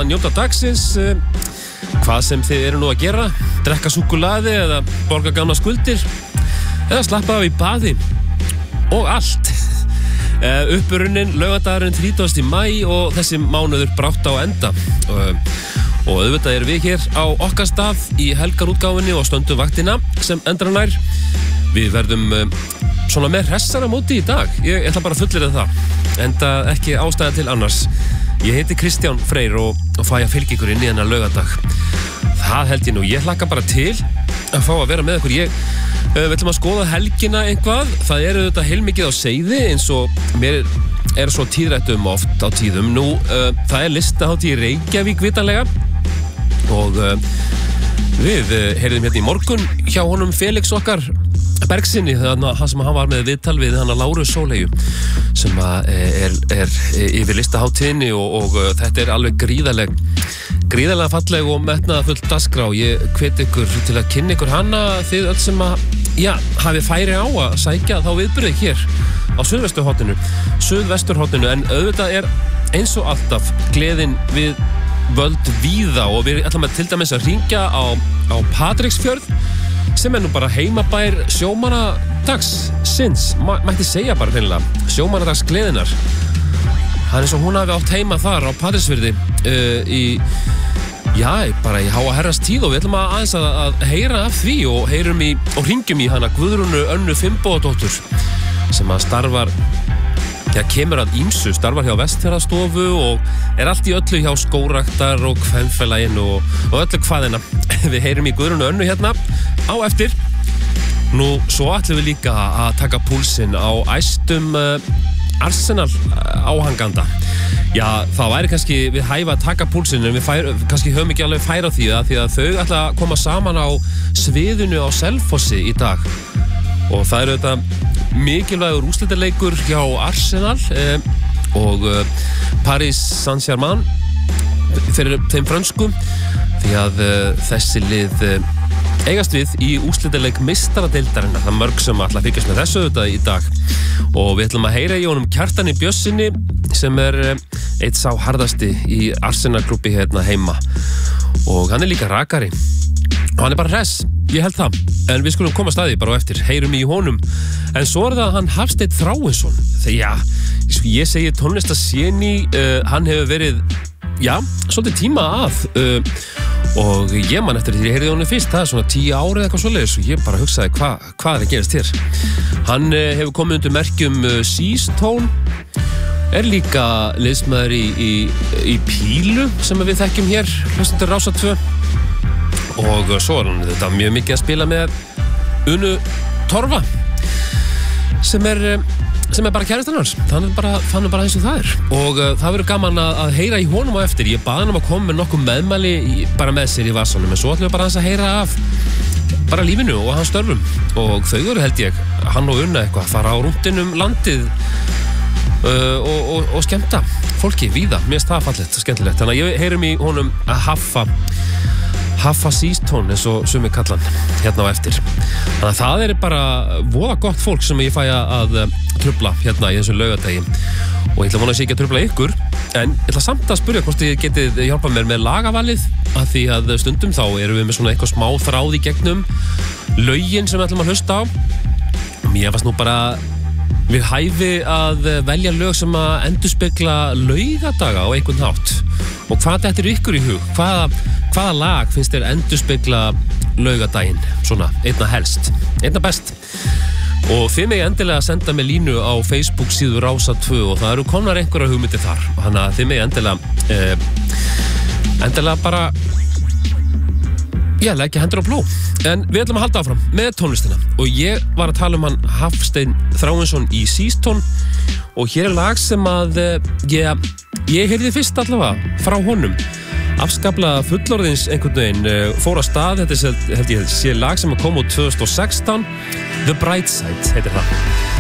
njóta dagsins, hvað sem þið eru nú að gera, drekka súkkulaði eða borga gamla skuldir, eða slappa af í baði og allt. Uppurunnin laugardagurinn 30. maí og þessi mánuður brátt á enda. Og auðvitað erum við hér á okkar stað í helgarútgáfunni og stöndum vaktina sem endrar nær. Við verðum svona með hressara móti í dag. Ég ætla bara að fullyrða það, enda ekki ástæða til annars. Ég heiti Kristján Freyr og fæ að fylgja ykkur inn í þennan laugardag. Það held ég nú. Ég hlakka bara til að fá að vera með ykkur. Við ætlum að skoða helgina eitthvað. Það eru auðvitað heilmikið á seiði eins og mér er svo tíðrætt oft á tíðum. Nú, það er listahátíð í Reykjavík vitanlega og við heyrðum hérna í morgun hjá honum Felix okkar Bergsinni, þannig að sem hann var með viðtal við hana Láru Sóleyju sem er yfir listahátíðinni og þetta er alveg gríðarlega falleg og metnaðarfull dagskrá. Ég hvet ykkur til að kynna ykkur hana, þið öll sem að hafi færi á að sækja þá viðburði hér á suðvesturhorninu, en auðvitað er eins og alltaf gleðin við völd víða og við ætlum að til dæmis að hringja á Patreksfjörð sem er nú bara heimabær sjómannadagsins, mætti segja bara finnilega, sjómannadagsgleðinar. Það er eins og hún hafi átt heima þar á Patreksfjörði bara í háa herrans tíð og við ætlum aðeins að heyra af því og hringjum í hana Guðrúnu Önnu Finnbogadóttur sem að starfar, kemur að ýmsu, starfar hjá Vestfjarðastofu og er allt í öllu hjá Skógræktar og Kvenfélaginu og öllu hvaðina. Við heyrum í Guðrúnu Önnu hérna á eftir. Nú, svo ætlum við líka að taka púlsinn á æstum Arsenal áhanganda. Það væri kannski við hæfa að taka púlsinn en við kannski höfum ekki alveg færa á því að þau ætla að koma saman á sviðinu á Selfossi í dag og það eru þetta mikilvægur úrslitaleikur hjá Arsenal og Paris Saint-Germain fyrir þeim frönsku því að þessi lið eigast við í úrslitaleik meistaradeildarinnar. Það mörg sem ætla að fylgjast með þessu auðvitað í dag og við ætlum að heyra í honum Kjartani Bjössinni sem er eitt sá harðasti í Arsenal-klúbbi hérna heima og hann er líka rakari og hann er bara hress, ég held það, en við skulum koma staði bara á eftir, heyrum í honum. En svo er það hann Hafsteinn Þráinsson, þegar ég segi tónlistasjeni, hann hefur verið svolítið tíma að og ég man eftir því ég heyrði honum fyrst, það er svona 10 árið eitthvað svoleiðis og ég bara hugsaði hvað er að gerast hér. Hann hefur komið undir merkjum Seastone, er líka liðsmaður í Pílu sem við þekkjum hér, hlustendur Rásar 2 og svo er hann þetta mjög mikið að spila með Unu Torfa sem er bara kærastan hans, þannig bara eins og það er og það verður gaman að heyra í honum á eftir. Ég baði hann að koma með nokkuð meðmæli bara með sér í vasanum en svo ætlum við bara að heyra af bara lífinu og hans störfum og þau eru held ég, hann og Unna eitthvað, fara á rúndinum landið og skemmta fólki víða, mér finnst það fallegt og skemmtilegt, þannig að ég heyrum í honum að Haffa Seastone eins og sumi kallan hérna á eftir. Þannig að það er bara voða gott fólk sem ég fæ að trufla hérna í þessu laugardegi og ég ætla að vona að sé ekki að trufla ykkur en ég ætla samt að spyrja hvort þið getið hjálpað mér með lagavalið af því að stundum þá erum við með svona eitthvað smá þráð í gegnum lögin sem við ætlum að hlusta á og mér fannst nú bara við hæfi að velja lög sem að endurspegla laugadaga á einhvern hátt og hvað þetta er ykkur í hug, hvaða lag finnst þér endurspegla laugadaginn, svona, einna helst, einna best og þið megi endilega senda mig línu á Facebook síðu Rásar 2 og það eru komnar einhverjar hugmyndir þar og þannig að þið megi endilega bara leggja hendur á plóg en við ætlum að halda áfram með tónlistina og ég var að tala um hann Hafsteinn Þráinsson í Seastone og hér er lag sem að ég heyrði fyrst allavega frá honum afskaplega fullorðins einhvern veginn fór á stað, þetta held ég sé lag sem kom út 2016 The Bright Side heitir það.